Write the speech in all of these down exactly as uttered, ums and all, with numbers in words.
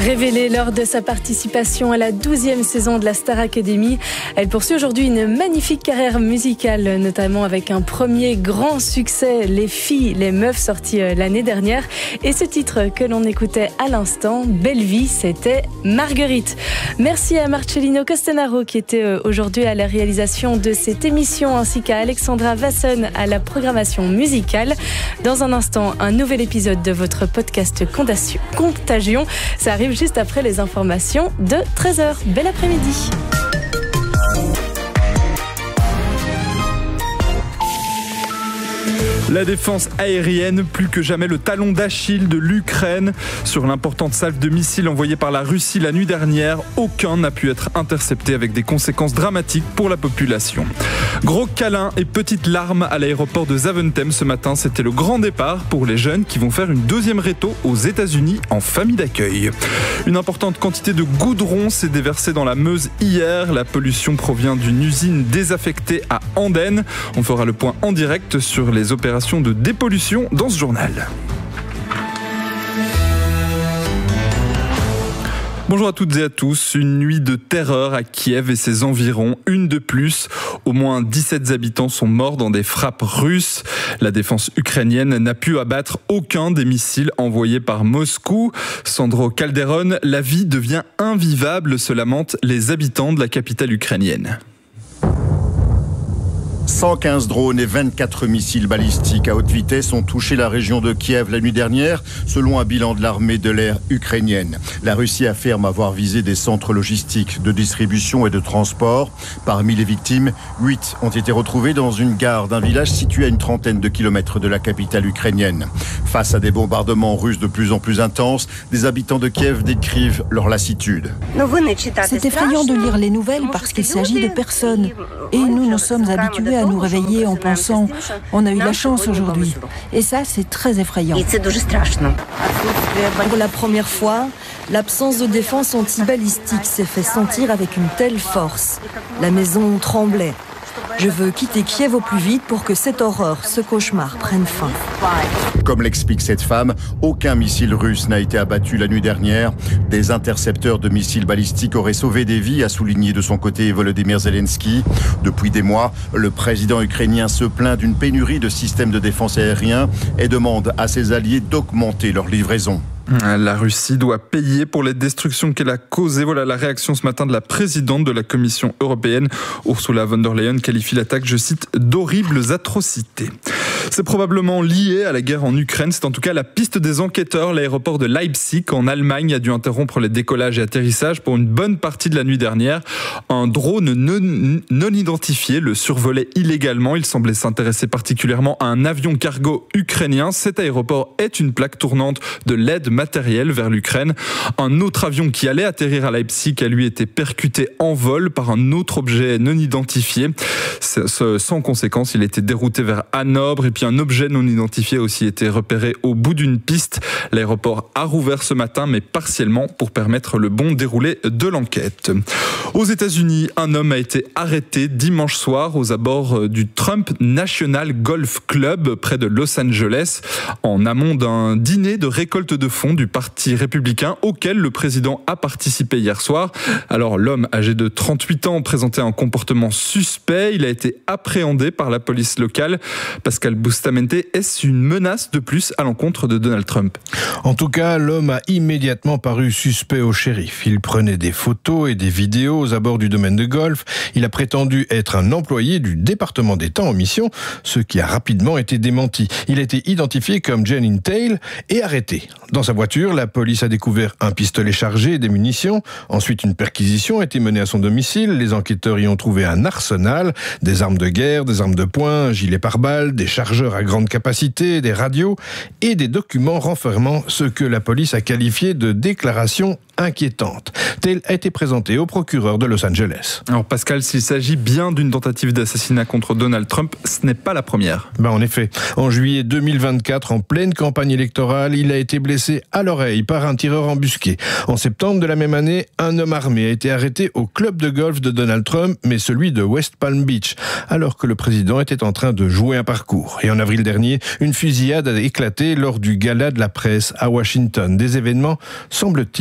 Révélée lors de sa participation à la douzième saison de la Star Academy, elle poursuit aujourd'hui une magnifique carrière musicale, notamment avec un premier grand succès, Les filles, les meufs, sorti l'année dernière. Et ce titre que l'on écoutait à l'instant, Belle vie, c'était Marguerite. Merci à Marcellino Costanaro qui était aujourd'hui à la réalisation de cette émission, ainsi qu'à Alexandra Vasson à la programmation musicale. Dans un instant, un nouvel épisode de votre podcast Contagion. Ça arrive juste après les informations de treize heures. Bel après-midi. La défense aérienne, plus que jamais le talon d'Achille de l'Ukraine. Sur l'importante salve de missiles envoyée par la Russie la nuit dernière, aucun n'a pu être intercepté avec des conséquences dramatiques pour la population. Gros câlins et petites larmes à l'aéroport de Zaventem ce matin. C'était le grand départ pour les jeunes qui vont faire une deuxième réto aux États-Unis en famille d'accueil. Une importante quantité de goudron s'est déversée dans la Meuse hier. La pollution provient d'une usine désaffectée à Andenne. On fera le point en direct sur les opérations de dépollution dans ce journal. Bonjour à toutes et à tous. Une nuit de terreur à Kiev et ses environs, une de plus. Au moins dix-sept habitants sont morts dans des frappes russes. La défense ukrainienne n'a pu abattre aucun des missiles envoyés par Moscou. Sandro Calderon, la vie devient invivable, se lamentent les habitants de la capitale ukrainienne. cent quinze drones et vingt-quatre missiles balistiques à haute vitesse ont touché la région de Kiev la nuit dernière, selon un bilan de l'armée de l'air ukrainienne. La Russie affirme avoir visé des centres logistiques de distribution et de transport. Parmi les victimes, huit ont été retrouvés dans une gare d'un village situé à une trentaine de kilomètres de la capitale ukrainienne. Face à des bombardements russes de plus en plus intenses, des habitants de Kiev décrivent leur lassitude. C'est effrayant de lire les nouvelles parce qu'il s'agit de personnes. Et nous nous sommes habitués à nous réveiller en pensant « on a eu la chance aujourd'hui ». Et ça, c'est très effrayant. Pour la première fois, l'absence de défense anti-balistique s'est fait sentir avec une telle force. La maison tremblait. Je veux quitter Kiev au plus vite pour que cette horreur, ce cauchemar prenne fin. Comme l'explique cette femme, aucun missile russe n'a été abattu la nuit dernière. Des intercepteurs de missiles balistiques auraient sauvé des vies, a souligné de son côté Volodymyr Zelensky. Depuis des mois, le président ukrainien se plaint d'une pénurie de systèmes de défense aérien et demande à ses alliés d'augmenter leur livraison. La Russie doit payer pour les destructions qu'elle a causées. Voilà la réaction ce matin de la présidente de la Commission européenne. Ursula von der Leyen qualifie l'attaque, je cite, d'horribles atrocités. C'est probablement lié à la guerre en Ukraine. C'est en tout cas la piste des enquêteurs. L'aéroport de Leipzig en Allemagne a dû interrompre les décollages et atterrissages pour une bonne partie de la nuit dernière. Un drone non, non identifié le survolait illégalement. Il semblait s'intéresser particulièrement à un avion cargo ukrainien. Cet aéroport est une plaque tournante de l'aide matériel vers l'Ukraine. Un autre avion qui allait atterrir à Leipzig a lui été percuté en vol par un autre objet non identifié. Sans conséquence, il a été dérouté vers Hanovre et puis un objet non identifié a aussi été repéré au bout d'une piste. L'aéroport a rouvert ce matin, mais partiellement pour permettre le bon déroulé de l'enquête. Aux États-Unis, un homme a été arrêté dimanche soir aux abords du Trump National Golf Club près de Los Angeles, en amont d'un dîner de récolte de fonds du Parti républicain auquel le président a participé hier soir. Alors l'homme âgé de trente-huit ans présentait un comportement suspect. Il a été appréhendé par la police locale. Pascal Bustamante, est-ce une menace de plus à l'encontre de Donald Trump ? En tout cas, l'homme a immédiatement paru suspect au shérif. Il prenait des photos et des vidéos aux abords du domaine de golf. Il a prétendu être un employé du département d'État en mission, ce qui a rapidement été démenti. Il a été identifié comme Jenin Tail et arrêté. Dans sa voiture, la police a découvert un pistolet chargé et des munitions. Ensuite, une perquisition a été menée à son domicile. Les enquêteurs y ont trouvé un arsenal, des armes de guerre, des armes de poing, un gilet pare-balles, des chargeurs à grande capacité, des radios et des documents renfermant ce que la police a qualifié de déclaration inquiétante. Tel a été présenté au procureur de Los Angeles. Alors Pascal, s'il s'agit bien d'une tentative d'assassinat contre Donald Trump, ce n'est pas la première. Ben en effet, en juillet deux mille vingt-quatre, en pleine campagne électorale, il a été blessé à l'oreille par un tireur embusqué. En septembre de la même année, un homme armé a été arrêté au club de golf de Donald Trump, mais celui de West Palm Beach, alors que le président était en train de jouer un parcours. Et en avril dernier, une fusillade a éclaté lors du gala de la presse à Washington. Des événements, semble-t-il,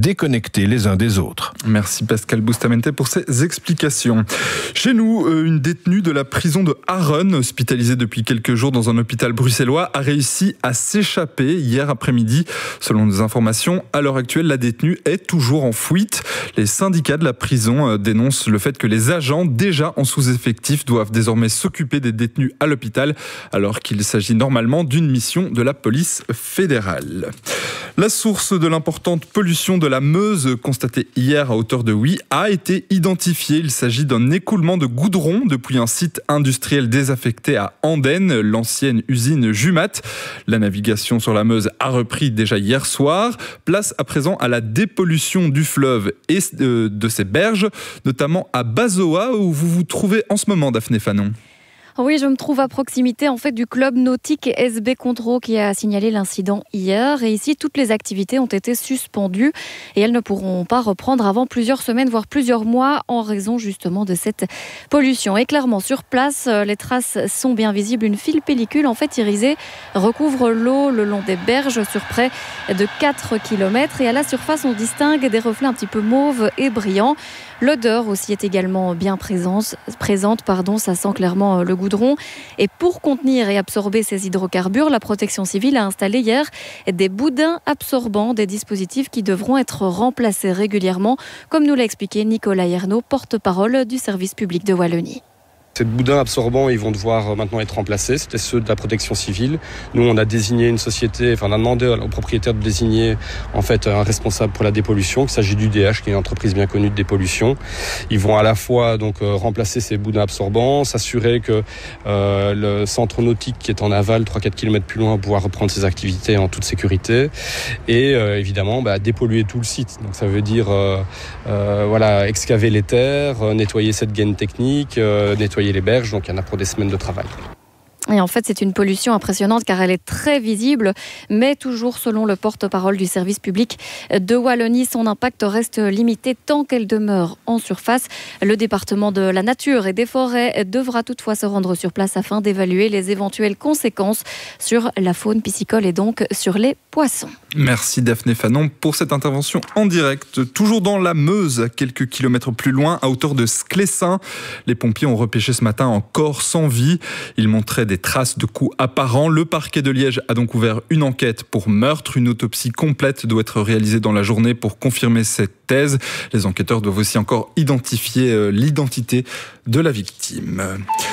déconnectés les uns des autres. Merci Pascal Bustamante pour ces explications. Chez nous, une détenue de la prison de Harren, hospitalisée depuis quelques jours dans un hôpital bruxellois, a réussi à s'échapper hier après-midi. Selon des informations, à l'heure actuelle, la détenue est toujours en fuite. Les syndicats de la prison dénoncent le fait que les agents, déjà en sous-effectif, doivent désormais s'occuper des détenus à l'hôpital, alors qu'il s'agit normalement d'une mission de la police fédérale. La source de l'importante pollution de la Meuse, constatée hier à hauteur de Huy, a été identifiée. Il s'agit d'un écoulement de goudron depuis un site industriel désaffecté à Andenne, l'ancienne usine Jumat. La navigation sur la Meuse a repris déjà hier soir. Place à présent à la dépollution du fleuve et de ses berges, notamment à Bazoa, où vous vous trouvez en ce moment, Daphné Fanon. Oui, je me trouve à proximité en fait du club nautique S B Contro qui a signalé l'incident hier. Et ici, toutes les activités ont été suspendues et elles ne pourront pas reprendre avant plusieurs semaines, voire plusieurs mois, en raison justement de cette pollution. Et clairement, sur place, les traces sont bien visibles. Une file pellicule en fait irisée recouvre l'eau le long des berges sur près de quatre kilomètres. Et à la surface, on distingue des reflets un petit peu mauves et brillants. L'odeur aussi est également bien présente, présente, pardon, ça sent clairement le goudron. Et pour contenir et absorber ces hydrocarbures, la protection civile a installé hier des boudins absorbants, des dispositifs qui devront être remplacés régulièrement, comme nous l'a expliqué Nicolas Ernaud, porte-parole du service public de Wallonie. Ces boudins absorbants, ils vont devoir maintenant être remplacés. C'était ceux de la protection civile. Nous, on a désigné une société, enfin, on a demandé aux propriétaires de désigner, en fait, un responsable pour la dépollution. Il s'agit d'U D H, qui est une entreprise bien connue de dépollution. Ils vont à la fois, donc, euh, remplacer ces boudins absorbants, s'assurer que, euh, le centre nautique qui est en aval, trois à quatre kilomètres plus loin, pourra reprendre ses activités en toute sécurité. Et, euh, évidemment, bah, dépolluer tout le site. Donc, ça veut dire, euh, euh, voilà, excaver les terres, euh, nettoyer cette gaine technique, euh, nettoyer les berges, donc il y en a pour des semaines de travail. Et en fait, c'est une pollution impressionnante car elle est très visible, mais toujours selon le porte-parole du service public de Wallonie, son impact reste limité tant qu'elle demeure en surface. Le département de la nature et des forêts devra toutefois se rendre sur place afin d'évaluer les éventuelles conséquences sur la faune piscicole et donc sur les poissons. Merci Daphné Fanon pour cette intervention en direct. Toujours dans la Meuse, à quelques kilomètres plus loin, à hauteur de Sclessin, les pompiers ont repêché ce matin un corps sans vie. Ils montraient des traces de coups apparents. Le parquet de Liège a donc ouvert une enquête pour meurtre. Une autopsie complète doit être réalisée dans la journée pour confirmer cette thèse. Les enquêteurs doivent aussi encore identifier l'identité de la victime.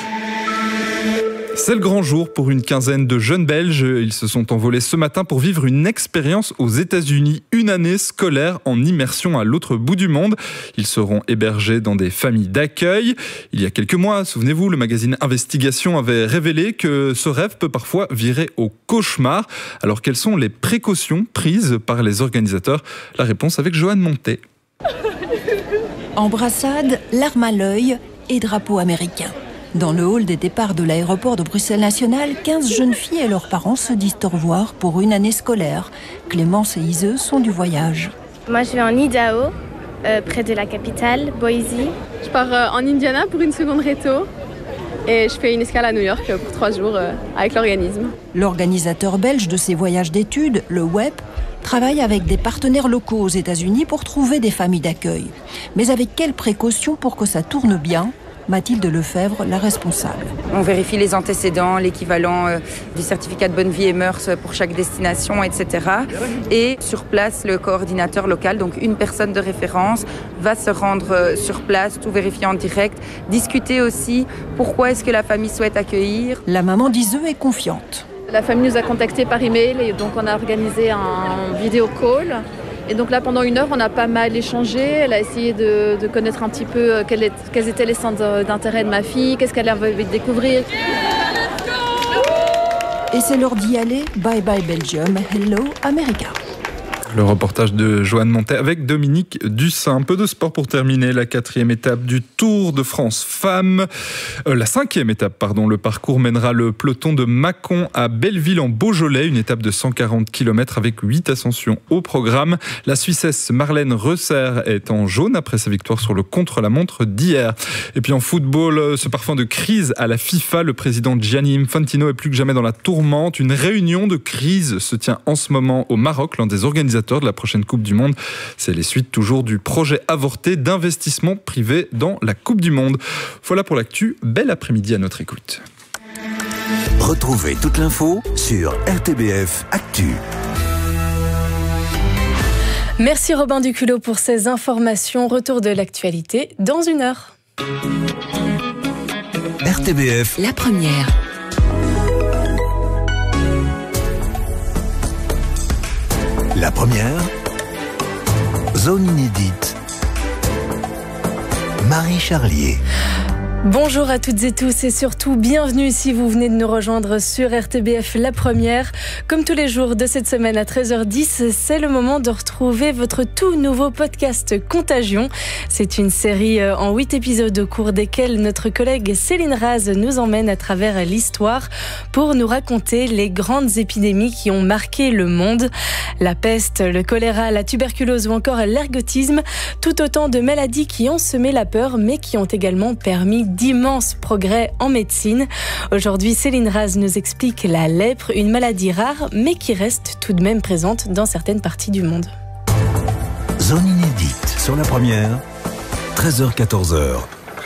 C'est le grand jour pour une quinzaine de jeunes Belges. Ils se sont envolés ce matin pour vivre une expérience aux États-Unis, une année scolaire en immersion à l'autre bout du monde. Ils seront hébergés dans des familles d'accueil. Il y a quelques mois, souvenez-vous, le magazine Investigation avait révélé que ce rêve peut parfois virer au cauchemar. Alors, quelles sont les précautions prises par les organisateurs ? La réponse avec Joanne Montet. Embrassade, larmes à l'œil et drapeau américain. Dans le hall des départs de l'aéroport de Bruxelles-National, quinze jeunes filles et leurs parents se disent au revoir pour une année scolaire. Clémence et Iseux sont du voyage. Moi, je vais en Idaho, euh, près de la capitale, Boise. Je pars euh, en Indiana pour une seconde réto et je fais une escale à New York euh, pour trois jours euh, avec l'organisme. L'organisateur belge de ces voyages d'études, le W E P, travaille avec des partenaires locaux aux États-Unis pour trouver des familles d'accueil. Mais avec quelles précautions pour que ça tourne bien ? Mathilde Lefebvre, la responsable. On vérifie les antécédents, l'équivalent euh, du certificat de bonne vie et mœurs pour chaque destination, et cetera. Et sur place, le coordinateur local, donc une personne de référence, va se rendre euh, sur place, tout vérifier en direct, discuter aussi pourquoi est-ce que la famille souhaite accueillir. La maman d'Iseux est confiante. La famille nous a contactés par email et donc on a organisé un vidéo call. Et donc là, pendant une heure, on a pas mal échangé. Elle a essayé de, de connaître un petit peu quels, est, quels étaient les centres d'intérêt de ma fille, qu'est-ce qu'elle avait envie de découvrir. Et c'est l'heure d'y aller. Bye bye Belgium, hello America. Le reportage de Joanne Montet avec Dominique Dussin. Un peu de sport pour terminer. La quatrième étape du Tour de France Femmes. Euh, la cinquième étape, pardon. Le parcours mènera le peloton de Mâcon à Belleville en Beaujolais. Une étape de cent quarante kilomètres avec huit ascensions au programme. La Suissesse Marlène Reusser est en jaune après sa victoire sur le contre-la-montre d'hier. Et puis en football, ce parfum de crise à la FIFA. Le président Gianni Infantino est plus que jamais dans la tourmente. Une réunion de crise se tient en ce moment au Maroc. L'un des organisateurs organisateurs de la prochaine Coupe du Monde. C'est les suites toujours du projet avorté d'investissement privé dans la Coupe du Monde. Voilà pour l'actu. Bel après-midi à notre écoute. Retrouvez toute l'info sur R T B F Actu. Merci Robin Duculot pour ces informations. Retour de l'actualité dans une heure. R T B F La première. La première. Zone inédite. Marie Charlier. Bonjour à toutes et tous et surtout bienvenue si vous venez de nous rejoindre sur R T B F La Première. Comme tous les jours de cette semaine à treize heures dix, c'est le moment de retrouver votre tout nouveau podcast Contagion. C'est une série en huit épisodes au cours desquels notre collègue Céline Raz nous emmène à travers l'histoire pour nous raconter les grandes épidémies qui ont marqué le monde. La peste, le choléra, la tuberculose ou encore l'ergotisme, tout autant de maladies qui ont semé la peur mais qui ont également permis d'immenses progrès en médecine. Aujourd'hui, Céline Raz nous explique la lèpre, une maladie rare, mais qui reste tout de même présente dans certaines parties du monde. Zone inédite sur La Première, treize heures quatorze heures.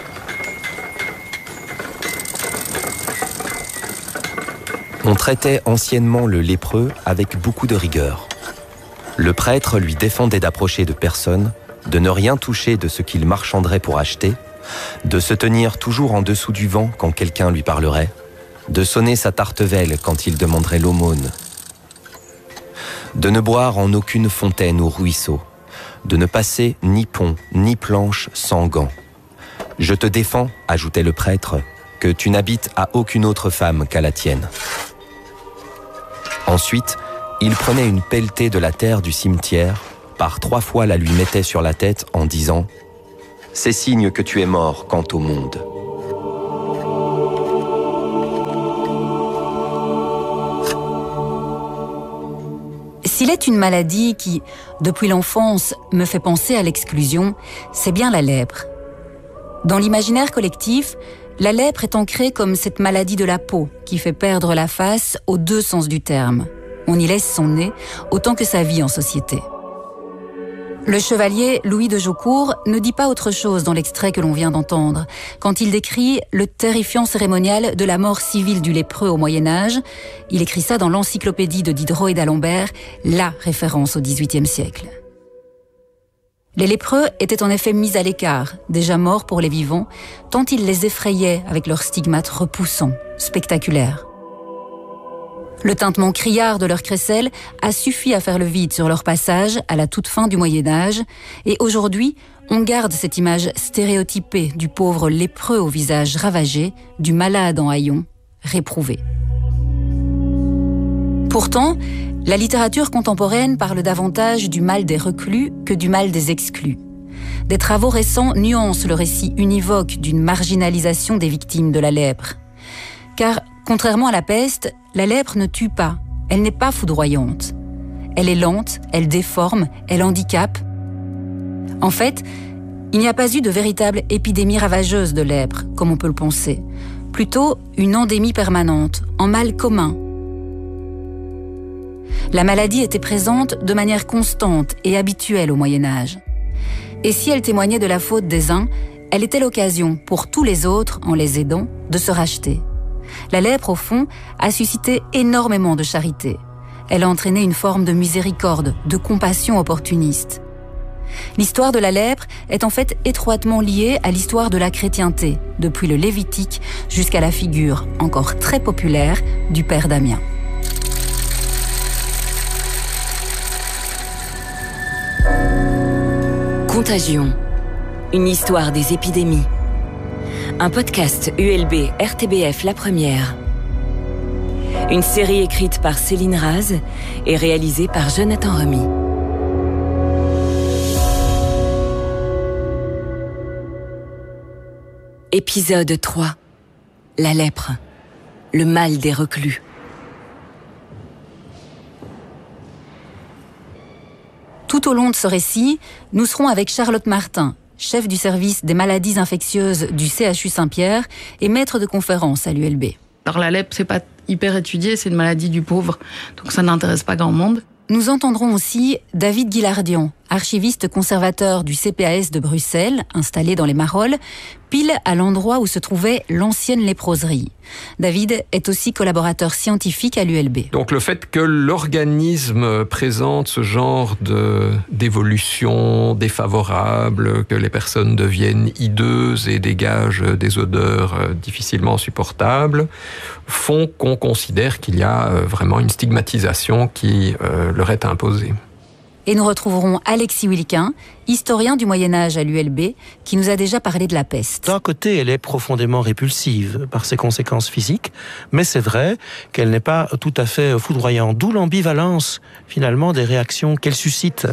On traitait anciennement le lépreux avec beaucoup de rigueur. Le prêtre lui défendait d'approcher de personne, de ne rien toucher de ce qu'il marchanderait pour acheter, de se tenir toujours en dessous du vent quand quelqu'un lui parlerait, de sonner sa tartevelle quand il demanderait l'aumône, de ne boire en aucune fontaine ou ruisseau, de ne passer ni pont ni planche sans gants. Je te défends, ajoutait le prêtre, que tu n'habites à aucune autre femme qu'à la tienne. Ensuite, il prenait une pelletée de la terre du cimetière, par trois fois la lui mettait sur la tête en disant « C'est signe que tu es mort quant au monde ». S'il est une maladie qui, depuis l'enfance, me fait penser à l'exclusion, c'est bien la lèpre. Dans l'imaginaire collectif, la lèpre est ancrée comme cette maladie de la peau qui fait perdre la face aux deux sens du terme. On y laisse son nez autant que sa vie en société. Le chevalier Louis de Jaucourt ne dit pas autre chose dans l'extrait que l'on vient d'entendre. Quand il décrit le terrifiant cérémonial de la mort civile du lépreux au Moyen-Âge, il écrit ça dans l'encyclopédie de Diderot et d'Alembert, la référence au dix-huitième siècle. Les lépreux étaient en effet mis à l'écart, déjà morts pour les vivants, tant ils les effrayaient avec leurs stigmates repoussants, spectaculaires. Le tintement criard de leur crécelle a suffi à faire le vide sur leur passage à la toute fin du Moyen-Âge, et aujourd'hui, on garde cette image stéréotypée du pauvre lépreux au visage ravagé, du malade en haillons, réprouvé. Pourtant, la littérature contemporaine parle davantage du mal des reclus que du mal des exclus. Des travaux récents nuancent le récit univoque d'une marginalisation des victimes de la lèpre. Car, contrairement à la peste, la lèpre ne tue pas, elle n'est pas foudroyante. Elle est lente, elle déforme, elle handicape. En fait, il n'y a pas eu de véritable épidémie ravageuse de lèpre, comme on peut le penser. Plutôt une endémie permanente, en mal commun. La maladie était présente de manière constante et habituelle au Moyen-Âge. Et si elle témoignait de la faute des uns, elle était l'occasion pour tous les autres, en les aidant, de se racheter. La lèpre, au fond, a suscité énormément de charité. Elle a entraîné une forme de miséricorde, de compassion opportuniste. L'histoire de la lèpre est en fait étroitement liée à l'histoire de la chrétienté, depuis le Lévitique jusqu'à la figure, encore très populaire, du père Damien. Contagion, une histoire des épidémies. Un podcast U L B R T B F La Première. Une série écrite par Céline Raz et réalisée par Jonathan Remy. Épisode trois. La lèpre. Le mal des reclus. Tout au long de ce récit, nous serons avec Charlotte Martin, chef du service des maladies infectieuses du C H U Saint-Pierre et maître de conférence à l'U L B. Alors la lèpre, c'est pas hyper étudié, c'est une maladie du pauvre, donc ça n'intéresse pas grand monde. Nous entendrons aussi David Guillardian, archiviste conservateur du C P A S de Bruxelles, installé dans les Marolles, pile à l'endroit où se trouvait l'ancienne léproserie. David est aussi collaborateur scientifique à l'U L B. Donc le fait que l'organisme présente ce genre de, d'évolution défavorable, que les personnes deviennent hideuses et dégagent des odeurs difficilement supportables, font qu'on considère qu'il y a vraiment une stigmatisation qui euh, leur est imposée. Et nous retrouverons Alexis Wilquin, historien du Moyen-Âge à l'U L B, qui nous a déjà parlé de la peste. D'un côté, elle est profondément répulsive par ses conséquences physiques, mais c'est vrai qu'elle n'est pas tout à fait foudroyante, d'où l'ambivalence, finalement, des réactions qu'elle suscite.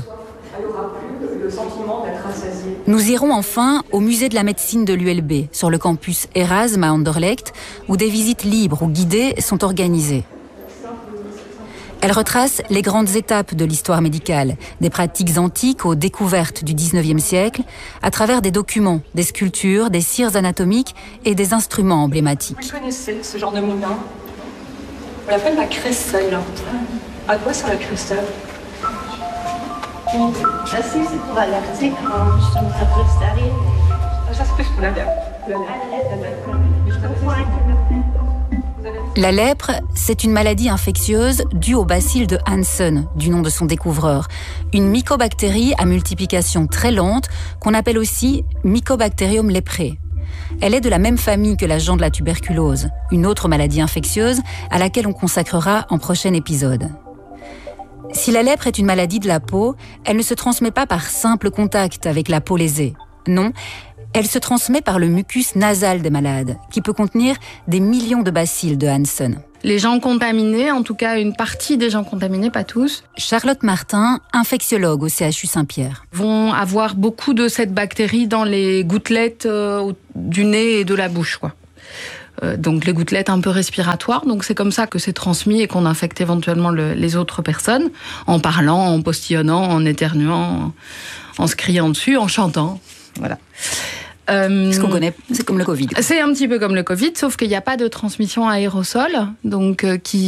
Nous irons enfin au musée de la médecine de l'U L B, sur le campus Erasme à Anderlecht, où des visites libres ou guidées sont organisées. Elle retrace les grandes étapes de l'histoire médicale, des pratiques antiques aux découvertes du dix-neuvième siècle, à travers des documents, des sculptures, des cires anatomiques et des instruments emblématiques. Vous connaissez ce genre de moulin? On l'appelle la crécelle. À quoi sert la crécelle? Ah si, c'est pour allergique, quand justement ça peut se arriver. Ça c'est plus pour la lèpre. La lèpre, c'est une maladie infectieuse due au bacille de Hansen, du nom de son découvreur. Une mycobactérie à multiplication très lente qu'on appelle aussi Mycobacterium leprae. Elle est de la même famille que l'agent de la tuberculose, une autre maladie infectieuse à laquelle on consacrera en prochain épisode. Si la lèpre est une maladie de la peau, elle ne se transmet pas par simple contact avec la peau lésée. Non, elle se transmet par le mucus nasal des malades, qui peut contenir des millions de bacilles de Hansen. Les gens contaminés, en tout cas une partie des gens contaminés, pas tous. Charlotte Martin, infectiologue au C H U Saint-Pierre. Vont avoir beaucoup de cette bactérie dans les gouttelettes euh, du nez et de la bouche, quoi. Euh, donc les gouttelettes un peu respiratoires. Donc c'est comme ça que c'est transmis et qu'on infecte éventuellement le, les autres personnes, en parlant, en postillonnant, en éternuant, en, en se criant dessus, en chantant. Voilà. Euh, Ce qu'on connaît, c'est comme le Covid. C'est un petit peu comme le Covid, sauf qu'il n'y a pas de transmission aérosol, donc euh, qui